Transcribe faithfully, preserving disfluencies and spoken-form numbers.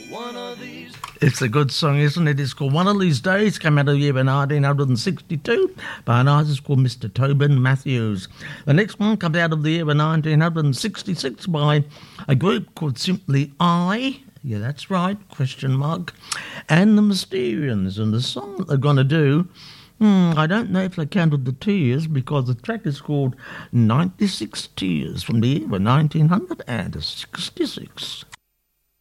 One of these. It's a good song, isn't it? It's called One of These Days. Came out of the year nineteen sixty-two by an artist called Mister Tobin Matthews. The next one comes out of the year nineteen sixty-six by a group called Simply I. Yeah, that's right, question mark. And the Mysterians. And the song that they're going to do, hmm, I don't know if they counted the tears because the track is called ninety-six Tears from the year nineteen sixty-six.